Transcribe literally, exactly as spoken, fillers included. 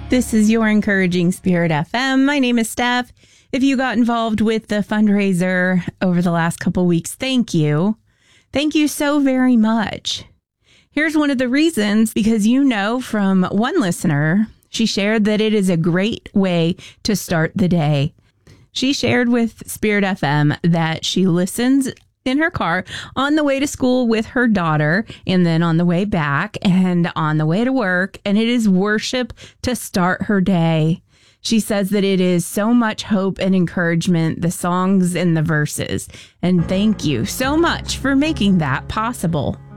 This is your Encouraging Spirit F M. My name is Steph. If you got involved with the fundraiser over the last couple weeks, thank you. Thank you so very much. Here's one of the reasons, because you know from one listener, she shared that it is a great way to start the day. She shared with Spirit F M that she listens in her car on the way to school with her daughter, and then on the way back and on the way to work, and it is worship to start her day. She says that it is so much hope and encouragement, the songs and the verses. And thank you so much for making that possible.